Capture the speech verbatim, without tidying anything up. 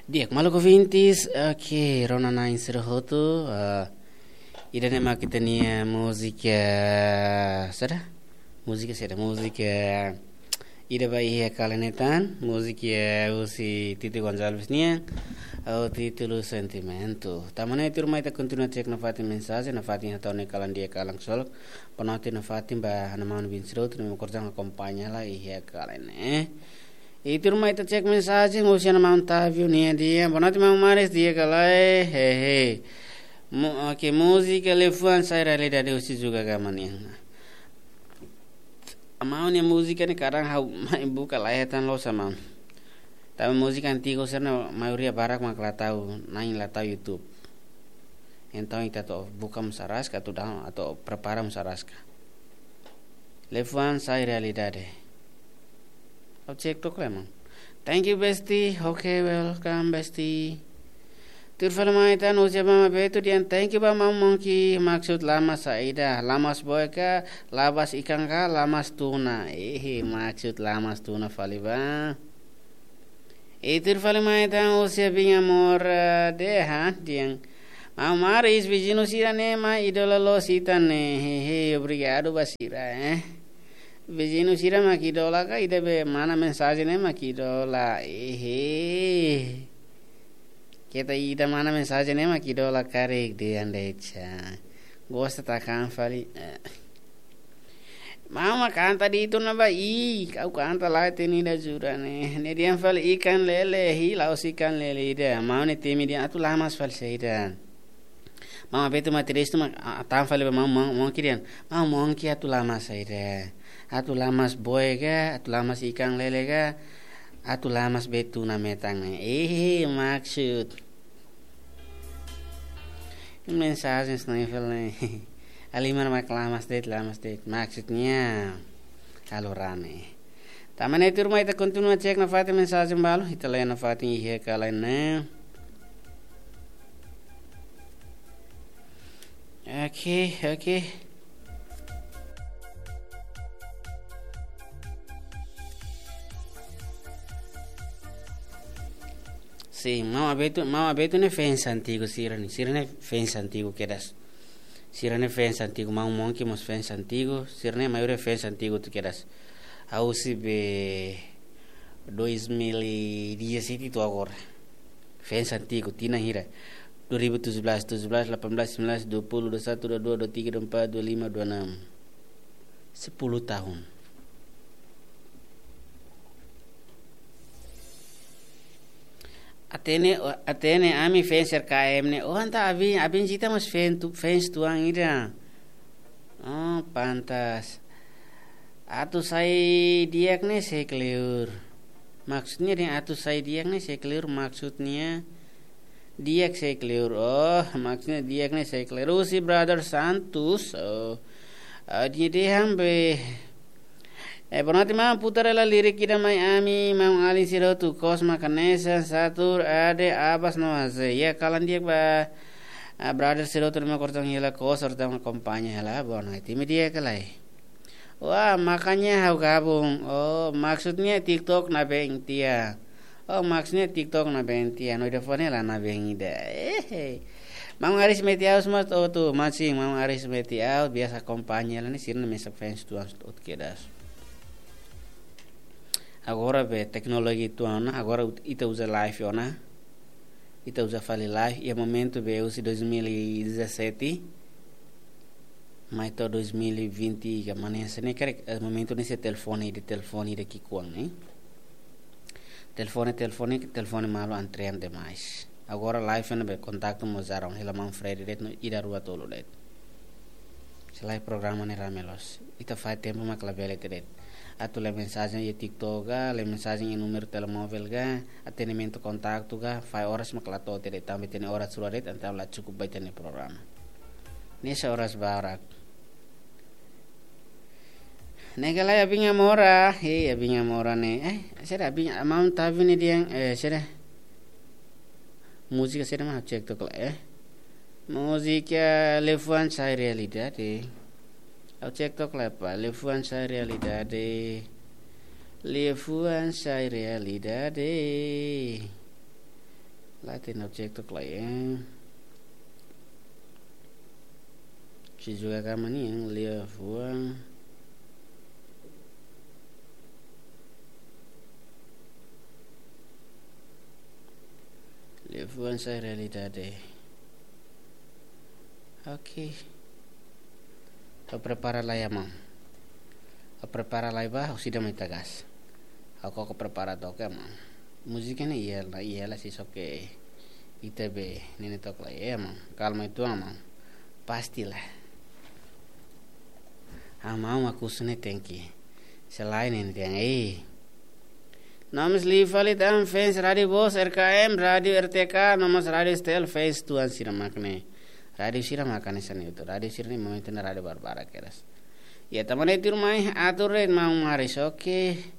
Diak maluco vintis, ok, rona na inserohoto, uh, ida nema kita nia música, sada? Música sada, música ida ba iya kalenetan, música usi Tito Gonçalves nia, au título Sentimento. Tamane itu rumah kita continua cek na fatin mensagem, na fatin atau ne kalan dia kalang solok, penoti na fatin ba hanaman vinserot, na korjang acompanha lá iya kalene. Itu rumah itu cek mensagem, usia na Mount Tavio nia dia, penoti mau mares dia kalai, hehe. Oke, música levan saya realidade usi juga gamania. Mau nia música ni kadang hau buka lahetan lo sama. Tapi música antigo serna maioria barak makla tahu, nain la tahu YouTube. Então kita to buka musarasca tu dah atau prepara musarasca. Levan saya realidade. I'll check to Clement. Thank you, bestie. Okay, welcome, bestie. Turfal maitan usia mama betu dian thank you ba mau monkey maksud lama saida lamas boy ka labas ikan ka lamas tuna eh maksud lamas tuna fali ba e turfal maitan usia bing amor de ha dian mau maris vigino sirane ma idola lo sitane he obrigado basira eh Vizino sira makidola ka ide mana mensagem ne makidola eh kita ida mana mensagem ne makidola karek de andecha gosta takan fali mama canta di itu naba i kau canta lá teni da jura ne ne dian fali ikan lele hi laos ikan lele ida mau ne temi dia atu lamas fal seida mama betu materis tu tam fali mau mau kirian mau mau ki atu lamas seida atu lamas boy ga, atu lamas ikan lele ga, atu lamas betu na metang. Eh, maksud. Mensagem snifel ne. Aliman mak lamas det, lamas det. Maksudnya alurane. Taman itu rumah kita continua cek na fatin mensagem balu, kita lain na fatin ihe kalain ne. Oke, oke. Sí, mau abetu mau abetu ne fence antigo sirane sirane fence antigo quedas sirane fence antigo mau monki mos fence antigo sirane maior fence antigo tu quedas au si be dois mil e dezessete tu agora fence antigo tina hira dua ribu tujuh belas, tujuh belas, delapan belas, sembilan belas, dua puluh, dua puluh satu, dua puluh dua, dua puluh tiga, dua puluh empat, dua puluh lima, dua puluh enam sepuluh tahun. Atene atene ami fencer K M ne oh anta abin abin jita mas fen tu fence tuang ida oh pantas atu sai diak ne sekelur maksudnya dia atu sai diak ne sekelur maksudnya diak sekelur oh maksudnya diak ne sekelur si brother Santos oh uh, dia dia hambe Eh, bonati ma putara la lirik ida mai ami mau ali siro tu Cosma Canesa Satur ade abas no aze ya kalan dia ba uh, brother siro tu ma kortong hila kos serta kompanya hela bona itu media kalai wah makanya hau gabung oh maksudnya TikTok na beng tia oh maksudnya TikTok na beng tia no ida phone la na beng ida eh mau aris metiaus mas oh tu masing mau aris metiaus biasa kompanya la ni sirna mesa fans tu out kedas agora be teknologi tu ana agora ita usa live ona ita usa fale live e momento be usi dois mil e dezessete mas to dois mil e vinte que maneira se ne quer momento nesse telefone de telefone de que quando né telefone telefone telefone malo antrean demais agora live na be contato mozaram ela man Fred det no ida rua tolo det selai programa ne ramelos ita faz tempo ma clavele det atau le mensagem e TikTok ga, le mensagem e número telemóvel ga, atendimento contato ga, fai horas maklato tere também tem horas suraret então lá cukup baik tene programa. Nessa horas barak. Negala ya binga mora, eh ya binga mora ne, eh será binga amam tavi ne dia eh será música será mah cek tu eh música levan saya realidade. Au cek tok lepa lefuan sa realidade lefuan sa realidade Latin objekto klien. Si juga kama ni yang lia fuang. Lia fuang sa realidade. Okay. Au prepara la ya mam. Au prepara la ba au sida mai tagas. Au ko prepara to ke mam. Musiknya iya lah iya lah sih soke I T B nini tok lah ya mam kalau itu mam pastilah ah mau aku sene tengki selain ini yang eh namis livalit am fans radio bos R K M radio R T K namas radio stel fans tuan siramakne radio siramakane sana itu radio sirni momentan radio barbara keras ya teman itu rumah atur mau maris oke